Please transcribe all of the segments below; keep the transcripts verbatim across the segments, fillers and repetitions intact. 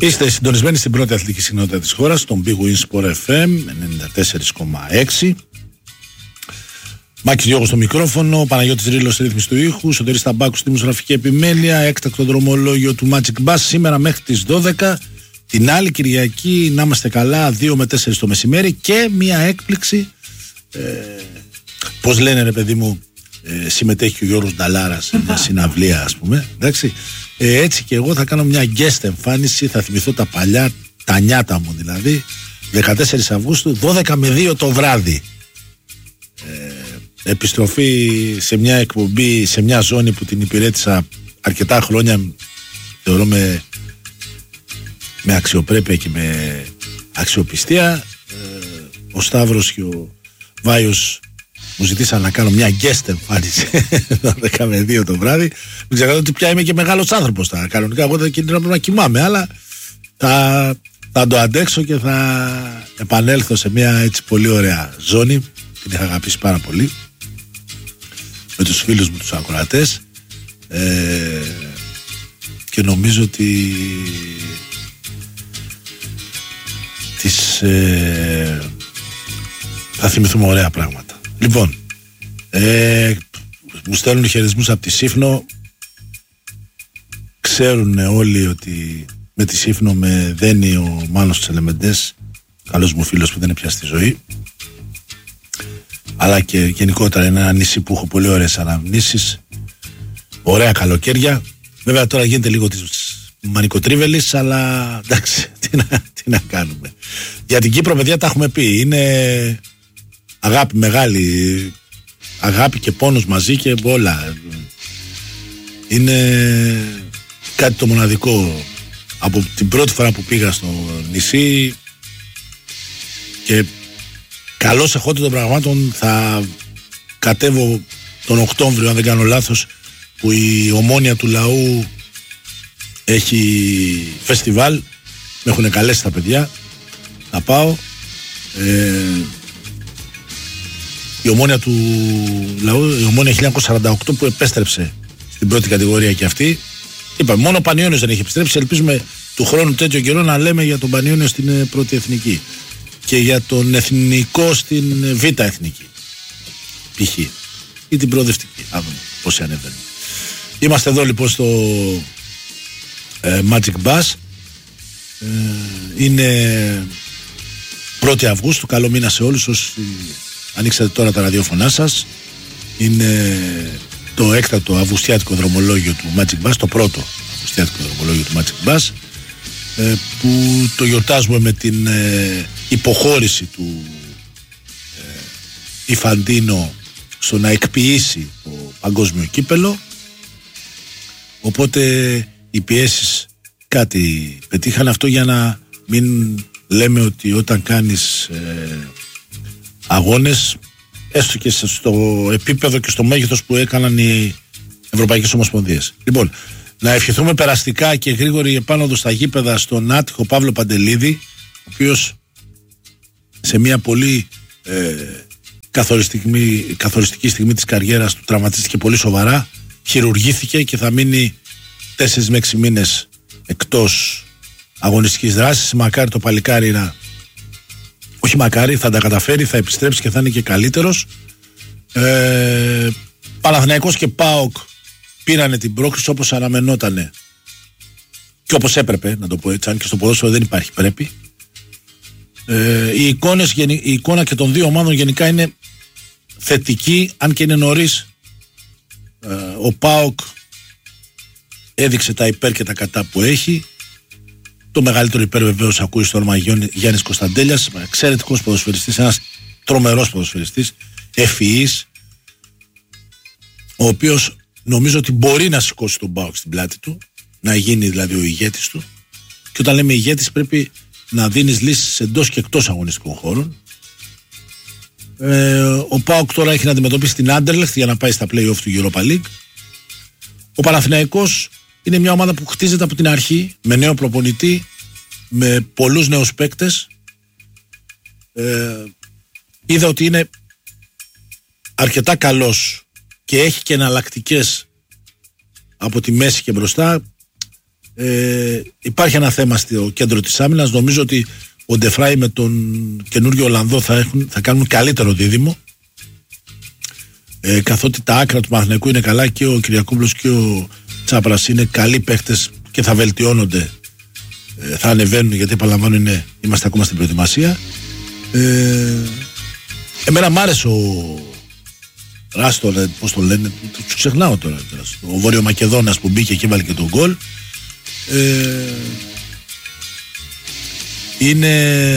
Είστε συντονισμένοι στην πρώτη αθλητική συχνότητα της χώρας, στον Big Win Sport εφ εμ ενενήντα τέσσερα κόμμα έξι. Μάκης Γιώργος στο μικρόφωνο, Παναγιώτης Ρήλος στη ρύθμιση του ήχου, Σωτήρης Ταμπάκου στη δημοσιογραφική επιμέλεια, έκτακτο δρομολόγιο του Magic Bus σήμερα μέχρι τις δώδεκα. Την άλλη Κυριακή να είμαστε καλά, δύο με τέσσερα το μεσημέρι και μια έκπληξη. Ε, πώς λένε ρε παιδί μου, ε, συμμετέχει και ο Γιώργος Νταλάρας σε μια συναυλία, ας πούμε. Εντάξει. Ε, έτσι και εγώ θα κάνω μια guest εμφάνιση, θα θυμηθώ τα παλιά, τα νιάτα μου δηλαδή, δεκατέσσερις Αυγούστου, δώδεκα με δύο το βράδυ. Ε, επιστροφή σε μια εκπομπή, σε μια ζώνη που την υπηρέτησα αρκετά χρόνια, θεωρώ με, με αξιοπρέπεια και με αξιοπιστία. Ε, ο Σταύρος και ο Βάιος μου ζητήσαν να κάνω μια guest εμφάνιση δώδεκα με δύο το βράδυ. Μην ξεχνάτε ότι πια είμαι και μεγάλος άνθρωπος. Τα κανονικά εγώ δεν κινδυνεύω να κοιμάμαι, αλλά θα, θα το αντέξω και θα επανέλθω σε μια έτσι πολύ ωραία ζώνη. Την είχα αγαπήσει πάρα πολύ με τους φίλους μου τους ακροατές, ε, και νομίζω ότι τις, ε, θα θυμηθούμε ωραία πράγματα. Λοιπόν, ε, μου στέλνουν χαιρετισμούς από τη Σύφνο. Ξέρουν όλοι ότι με τη Σύφνο με δένει ο Μάνος Τσελεμεντές, καλός μου φίλος που δεν είναι πια στη ζωή, αλλά και γενικότερα είναι ένα νησί που έχω πολύ ωραίες αναμνήσεις, ωραία καλοκαίρια. Βέβαια τώρα γίνεται λίγο της μανικοτρίβελης, αλλά εντάξει, τι να, τι να κάνουμε. Για την Κύπρο, παιδιά, τα έχουμε πει, είναι αγάπη μεγάλη, αγάπη και πόνος μαζί και όλα. Είναι κάτι το μοναδικό. Από την πρώτη φορά που πήγα στο νησί και καλώς εχόντων των πραγμάτων, θα κατέβω τον Οκτώβριο, αν δεν κάνω λάθος, που η Ομόνοια του Λαού έχει φεστιβάλ. Με έχουν καλέσει τα παιδιά, θα πάω. ε, η Ομόνοια του Λαού, η Ομόνοια χίλια εννιακόσια σαράντα οκτώ, που επέστρεψε στην πρώτη κατηγορία και αυτή. Είπαμε, μόνο ο Πανιώνιος δεν έχει επιστρέψει. Ελπίζουμε του χρόνου τέτοιο καιρό να λέμε για τον Πανιώνιο στην πρώτη εθνική και για τον εθνικό στην β' εθνική, π.χ. ή την προοδευτική, αν πώς ανεβαίνει. Είμαστε εδώ λοιπόν στο ε, Magic Bus. ε, είναι πρώτη Αυγούστου. Καλό μήνα σε όλους όσοι ανοίξατε τώρα τα ραδιόφωνά σας. Είναι το έκτακτο αυγουστιάτικο δρομολόγιο του Magic Bus, το πρώτο αυγουστιάτικο δρομολόγιο του Magic Bus, ε, που το γιορτάζουμε με την ε, υποχώρηση του ε, Ιφαντίνο στο να εκποιήσει το παγκόσμιο κύπελο. Οπότε οι πιέσεις κάτι πετύχαν, αυτό για να μην λέμε ότι όταν κάνεις ε, αγώνες, έστω και στο επίπεδο και στο μέγεθος που έκαναν οι Ευρωπαϊκές Ομοσπονδίες. Λοιπόν, να ευχηθούμε περαστικά και γρήγορη επάνωδο στα γήπεδα στον άτυχο Παύλο Παντελίδη, ο οποίος σε μια πολύ ε, καθοριστική, καθοριστική στιγμή της καριέρας του τραυματίστηκε πολύ σοβαρά, χειρουργήθηκε και θα μείνει τέσσερις με έξι μήνες εκτός αγωνιστικής δράσης. Μακάρι το παλικάρι να, όχι μακάρι, θα τα καταφέρει, θα επιστρέψει και θα είναι και καλύτερος. ε, Παναθηναϊκός και ΠΑΟΚ πήρανε την πρόκριση όπως αναμενότανε και όπως έπρεπε, να το πω έτσι, αν και στο ποδόσφαιρο δεν υπάρχει πρέπει. Ε, οι εικόνες, η εικόνα και των δύο ομάδων γενικά είναι θετική, αν και είναι νωρίς. Ε, ο ΠΑΟΚ έδειξε τα υπέρ και τα κατά που έχει. Το μεγαλύτερο υπέρ βεβαίως ακούει στο όνομα Γιάννης Κωνσταντέλιας, εξαιρετικός ποδοσφαιριστής, ένας τρομερός ποδοσφαιριστής, ευφυής, ο οποίος νομίζω ότι μπορεί να σηκώσει τον ΠΑΟΚ στην πλάτη του, να γίνει δηλαδή ο ηγέτης του. Και όταν λέμε ηγέτης πρέπει να δίνεις λύσεις εντός και εκτός αγωνιστικών χώρων. Ε, ο ΠΑΟΚ τώρα έχει να αντιμετωπίσει την Άντερλεχτ για να πάει στα play-off του Europa League. Ο Παναθηναϊκός είναι μια ομάδα που χτίζεται από την αρχή με νέο προπονητή, με πολλούς νέους παίκτες. Ε, είδα ότι είναι αρκετά καλός και έχει και εναλλακτικές από τη μέση και μπροστά. Ε, υπάρχει ένα θέμα στο κέντρο της άμυνας. Νομίζω ότι ο Ντεφράι με τον καινούριο Ολλανδό θα, έχουν, θα κάνουν καλύτερο δίδυμο. Ε, καθότι τα άκρα του Παναθηναϊκού είναι καλά και ο Κυριακόπουλος και ο Τσάπρας είναι καλοί παίχτες και θα βελτιώνονται, ε, θα ανεβαίνουν, γιατί επαναλαμβάνω είναι, είμαστε ακόμα στην προετοιμασία. Ε, εμένα μ' άρεσε ο Ράστον, πώς το λένε, τους ξεχνάω τώρα, ο Βόρειο Μακεδόνας που μπήκε και έβαλε και τον γκολ. Ε, είναι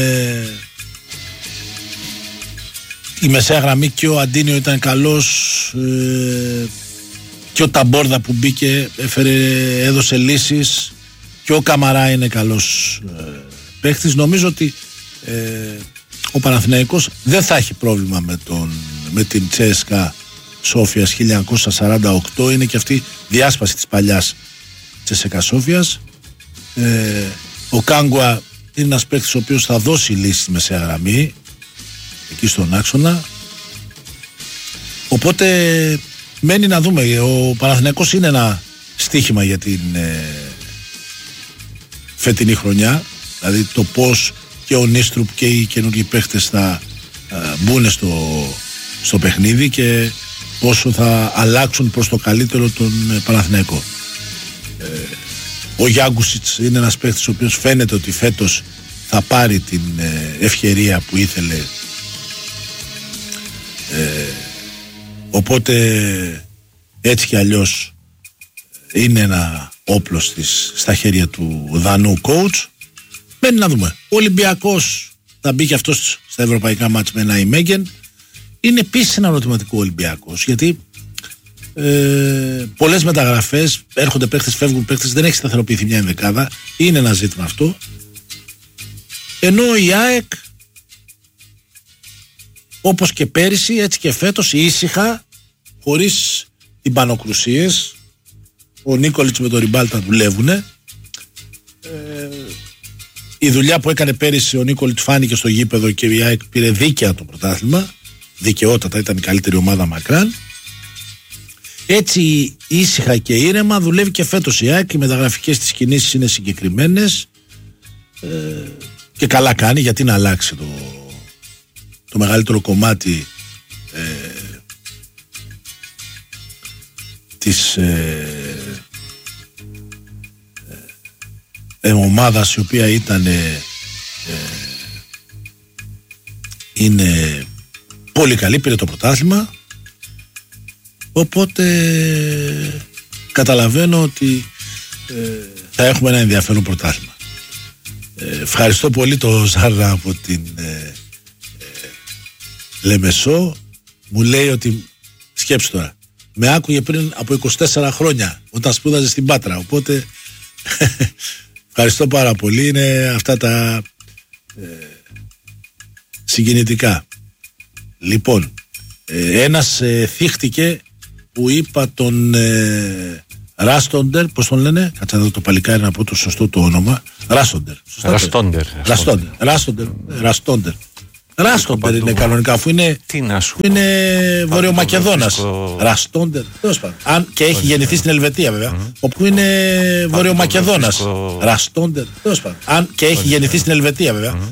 η μεσαία γραμμή, και ο Αντίνιο ήταν καλός, ε, και ο Ταμπόρδα που μπήκε έφερε, έδωσε λύσεις, και ο Καμαρά είναι καλός ε, παίχτης. Νομίζω ότι ε, ο Παναθηναϊκός δεν θα έχει πρόβλημα με, τον, με την Τσέσκα Σόφιας χίλια εννιακόσια σαράντα οκτώ. Είναι και αυτή διάσπαση της παλιάς Τσέσκα Σόφιας. ε, ο Κάγκουα είναι ένας παίχτης ο οποίος θα δώσει λύση στη μεσαία γραμμή εκεί στον άξονα. Οπότε μένει να δούμε. Ο Παναθηναϊκός είναι ένα στοίχημα για την ε, φετινή χρονιά, δηλαδή το πως και ο Νίστρουπ και οι καινούργιοι παίχτες θα ε, μπουν στο, στο παιχνίδι και πόσο θα αλλάξουν προς το καλύτερο τον ε, Παναθηναϊκό. ε, ο Γιάγκουσιτς είναι ένας παίχτης ο οποίος φαίνεται ότι φέτος θα πάρει την ε, ευκαιρία που ήθελε. Ε, οπότε έτσι κι αλλιώς είναι ένα όπλο στις, στα χέρια του Δανού coach. Μένει να δούμε. Ο Ολυμπιακός θα μπει και αυτός στα ευρωπαϊκά μάτς με ένα ημέγεν. Είναι επίσης ένα ερωτηματικό Ολυμπιακός, γιατί ε, πολλές μεταγραφές, έρχονται παίχτες, φεύγουν παίχτες, δεν έχει σταθεροποιηθεί μια ενδεκάδα. Είναι ένα ζήτημα αυτό. Ενώ η ΑΕΚ, όπως και πέρυσι έτσι και φέτος, ήσυχα, χωρίς τυμπανοκρουσίες, ο Νίκολιτς με τον Ριμπάλτα δουλεύουνε. Ε, η δουλειά που έκανε πέρυσι ο Νίκολιτς φάνηκε στο γήπεδο και η ΑΕΚ πήρε δίκαια το πρωτάθλημα, δικαιότατα, ήταν η καλύτερη ομάδα μακράν. Έτσι ήσυχα και ήρεμα δουλεύει και φέτος η ΑΕΚ. Οι μεταγραφικές της κινήσεις είναι συγκεκριμένες, ε, και καλά κάνει, γιατί να αλλάξει το, το μεγαλύτερο κομμάτι ε, της ε, ε, ομάδας, η οποία ήταν ε, είναι πολύ καλή, πήρε το πρωτάθλημα. Οπότε καταλαβαίνω ότι ε, θα έχουμε ένα ενδιαφέρον πρωτάθλημα. Ε, ευχαριστώ πολύ το Ζάρα από την ε, ε, Λεμεσό. Μου λέει ότι, σκέψου τώρα, με άκουγε πριν από είκοσι τέσσερα χρόνια όταν σπούδαζε στην Πάτρα, οπότε ευχαριστώ πάρα πολύ. Είναι αυτά τα ε, συγκινητικά. Λοιπόν, ε, ένας ε, θύχτηκε που είπα τον ε, Ράστοντερ, πώς τον λένε, κάτσε να δω το παλικάρι να πω το σωστό το όνομα. Ράστοντερ. Ραστόντερ. Ραστόντερ. Ράστοντερ. Ραστόντερ. Ράστοντερ είναι κανονικά, αφού είναι, είναι Βορειομακεδόνας. Ραστόντερ. Αν και έχει γεννηθεί στην Ελβετία βέβαια. Όπου είναι Βορειομακεδόνας. Ραστόντερ. Αν και έχει γεννηθεί στην Ελβετία βέβαια.